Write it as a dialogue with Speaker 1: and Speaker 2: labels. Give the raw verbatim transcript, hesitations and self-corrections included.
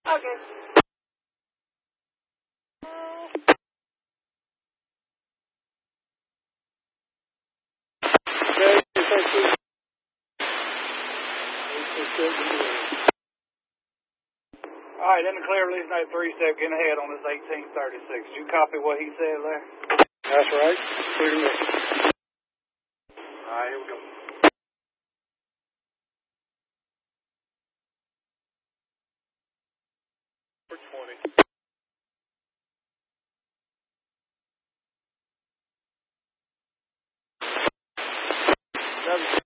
Speaker 1: Okay. All right, in the clear, release note three step, getting ahead on this eighteen thirty-six. Did you copy what he said there?
Speaker 2: That's right. Clear to me.
Speaker 1: All right, here we go.
Speaker 2: For twenty.
Speaker 1: Seven.